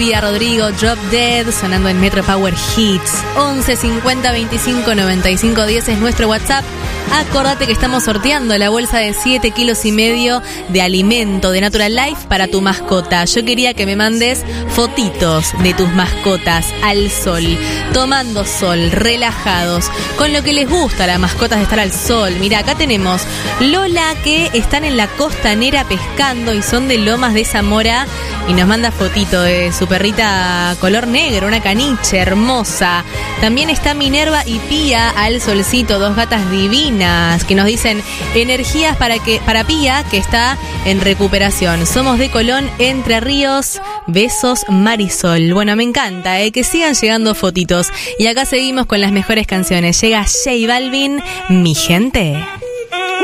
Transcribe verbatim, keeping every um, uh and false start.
Pía Rodrigo, Drop Dead, sonando en Metro Power Hits. once cincuenta veinticinco noventa y cinco diez es nuestro WhatsApp. Acordate que estamos sorteando la bolsa de siete kilos y medio de alimento de Natural Life para tu mascota. Yo quería que me mandes fotitos de tus mascotas al sol, tomando sol, relajados, con lo que les gusta a las mascotas de estar al sol. Mira, acá tenemos Lola, que están en la costanera pescando y son de Lomas de Zamora, y nos manda fotito de su perrita color negro, una caniche hermosa. También está Minerva y Pía al solcito, dos gatas divinas que nos dicen energías para que para Pía, que está en recuperación. Somos de Colón, Entre Ríos. Besos, Marisol. Bueno, me encanta, ¿eh? Que sigan llegando fotitos. Y acá seguimos con las mejores canciones. Llega J Balvin, Mi Gente.